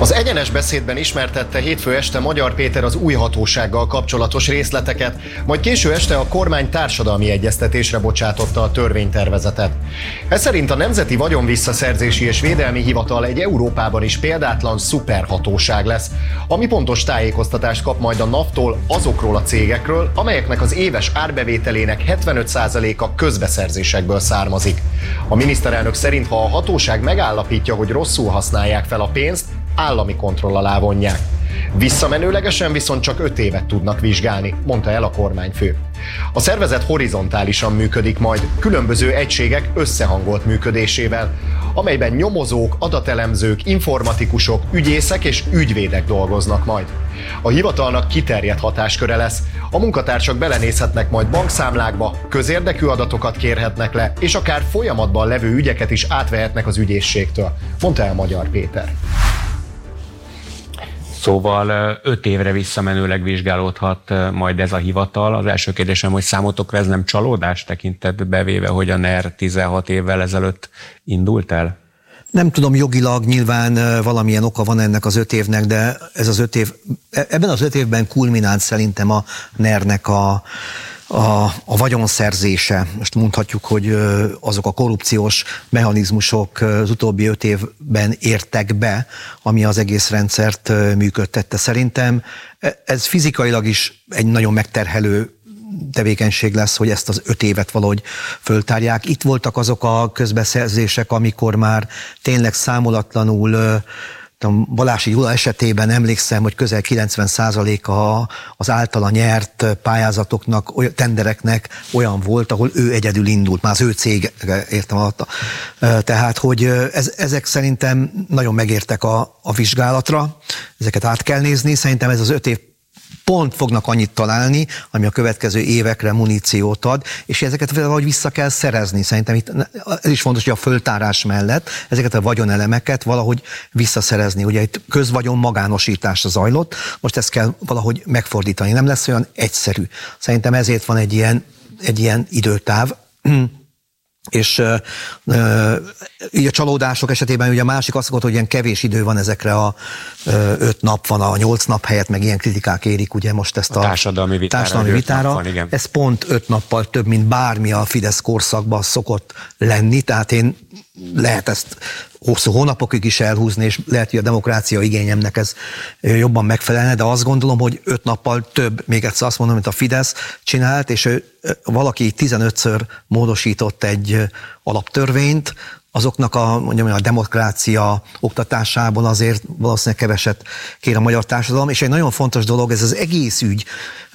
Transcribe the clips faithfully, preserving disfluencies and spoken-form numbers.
Az Egyenes Beszédben ismertette hétfő este Magyar Péter az új hatósággal kapcsolatos részleteket, majd késő este a kormány társadalmi egyeztetésre bocsátotta a törvénytervezetet. Ez szerint a Nemzeti Vagyonvisszaszerzési és Védelmi Hivatal egy Európában is példátlan szuperhatóság lesz, ami pontos tájékoztatást kap majd a NAV-tól azokról a cégekről, amelyeknek az éves árbevételének hetvenöt százaléka közbeszerzésekből származik. A miniszterelnök szerint, ha a hatóság megállapítja, hogy rosszul használják fel a pénzt, állami kontroll alá vonják. Visszamenőlegesen viszont csak öt évet tudnak vizsgálni, mondta el a kormányfő. A szervezet horizontálisan működik majd, különböző egységek összehangolt működésével, amelyben nyomozók, adatelemzők, informatikusok, ügyészek és ügyvédek dolgoznak majd. A hivatalnak kiterjedt hatásköre lesz, a munkatársak belenézhetnek majd bankszámlákba, közérdekű adatokat kérhetnek le, és akár folyamatban levő ügyeket is átvehetnek az ügyészségtől, mondta el Magyar Péter. Szóval öt évre visszamenőleg vizsgálódhat majd ez a hivatal. Az első kérdésem, hogy számotokra ez nem csalódás tekintetbe véve, hogy a NER tizenhat évvel ezelőtt indult el? Nem tudom, jogilag nyilván valamilyen oka van ennek az öt évnek, de ez az öt év, ebben az öt évben kulminált szerintem a NER-nek a A, a vagyonszerzése. Most mondhatjuk, hogy azok a korrupciós mechanizmusok az utóbbi öt évben értek be, ami az egész rendszert működtette. Szerintem ez fizikailag is egy nagyon megterhelő tevékenység lesz, hogy ezt az öt évet valahogy föltárják. Itt voltak azok a közbeszerzések, amikor már tényleg számolatlanul Balási Gyula esetében emlékszem, hogy közel kilencven százaléka az általa nyert pályázatoknak, tendereknek olyan volt, ahol ő egyedül indult, már az ő cég, értem alatta. Tehát, hogy ez, ezek szerintem nagyon megértek a, a vizsgálatra, ezeket át kell nézni, szerintem ez az öt év pont fognak annyit találni, ami a következő évekre muníciót ad, és ezeket valahogy vissza kell szerezni. Szerintem itt ez is fontos, hogy a föltárás mellett ezeket a vagyonelemeket valahogy visszaszerezni. Ugye itt közvagyon magánosításra zajlott, most ezt kell valahogy megfordítani. Nem lesz olyan egyszerű. Szerintem ezért van egy ilyen, egy ilyen időtáv. És uh, így a csalódások esetében ugye a másik azt mondta, hogy ilyen kevés idő van ezekre a uh, öt nap van, a nyolc nap helyett, meg ilyen kritikák érik ugye most ezt a, a társadalmi vitára. Társadalmi vitára. Van, igen. Ez pont öt nappal több, mint bármi a Fidesz korszakban szokott lenni, tehát én lehet ezt hosszú hónapokig is elhúzni, és lehet, hogy a demokrácia igényemnek ez jobban megfelelne, de azt gondolom, hogy öt nappal több, még egyszer azt mondom, mint a Fidesz csinált, és ő, valaki tizenötször módosított egy alaptörvényt, azoknak a, mondjam, a demokrácia oktatásában azért valószínűleg keveset kér a magyar társadalom, és egy nagyon fontos dolog, ez az egész ügy,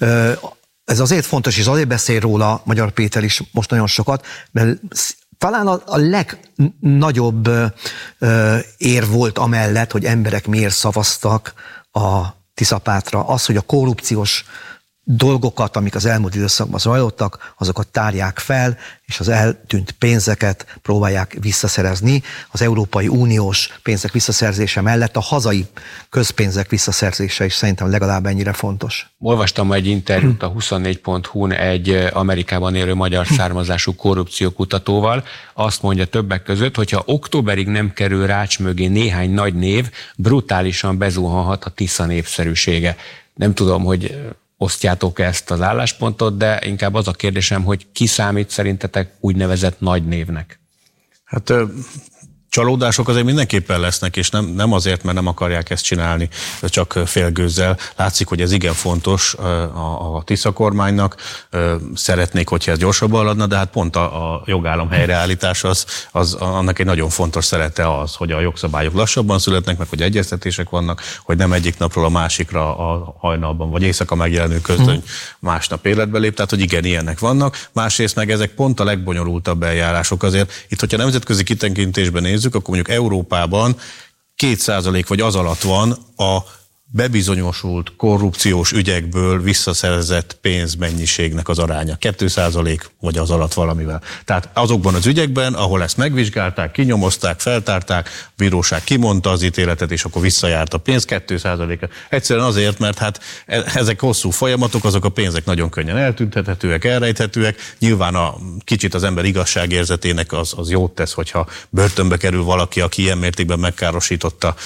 ez azért fontos, és azért beszél róla Magyar Péter is most nagyon sokat, mert talán a, a legnagyobb ö, ér volt amellett, hogy emberek miért szavaztak a Tiszapártra. Az, hogy a korrupciós dolgokat, amik az elmúlt időszakban zajlottak, azokat tárják fel, és az eltűnt pénzeket próbálják visszaszerezni. Az Európai Uniós pénzek visszaszerzése mellett a hazai közpénzek visszaszerzése is szerintem legalább ennyire fontos. Olvastam egy interjút a huszonnégy pont hu-n egy Amerikában élő magyar származású korrupciókutatóval. Azt mondja többek között, hogyha októberig nem kerül rács mögé néhány nagy név, brutálisan bezuhanhat a Tisza népszerűsége. Nem tudom, hogy osztjátok ezt az álláspontot, de inkább az a kérdésem, hogy ki számít szerintetek úgynevezett nagy névnek? Hát csalódások azért mindenképpen lesznek, és nem, nem azért, mert nem akarják ezt csinálni, csak félgőzzel. Látszik, hogy ez igen fontos a, a Tisza kormánynak. Szeretnék, hogyha ez gyorsabban haladna, de hát pont a, a jogállam helyreállítása az, az annak egy nagyon fontos szerete az, hogy a jogszabályok lassabban születnek, meg hogy egyeztetések vannak, hogy nem egyik napról a másikra a hajnalban vagy éjszaka megjelenő közöny másnap életbe lép, tehát hogy igen, ilyenek vannak. Másrészt meg ezek pont a legbonyolultabb eljárások azért. Itt, hogyha nemzetközi kitekintésben nézzük, akkor mondjuk Európában két százalék vagy az alatt van a bebizonyosult korrupciós ügyekből visszaszerzett pénzmennyiségnek az aránya. Két százalék vagy az alatt valamivel. Tehát azokban az ügyekben, ahol ezt megvizsgálták, kinyomozták, feltárták, a bíróság kimondta az ítéletet, és akkor visszajárt a pénz, két százalék. Egyszerűen azért, mert hát ezek hosszú folyamatok, azok a pénzek nagyon könnyen eltüntethetőek, elrejthetőek. Nyilván a kicsit az ember igazságérzetének az, az jót tesz, hogyha börtönbe kerül valaki, aki ilyen mértékben megkárosította